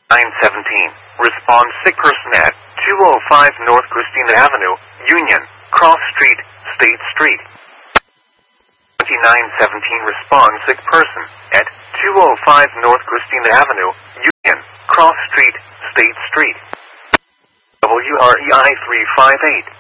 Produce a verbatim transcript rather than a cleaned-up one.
nine seventeen. Respond sick person at two oh five North Christina Avenue, Union, Cross Street, State Street. twenty-nine seventeen. Respond sick person at two oh five North Christina Avenue, Union, Cross Street, State Street. W R E I three five eight.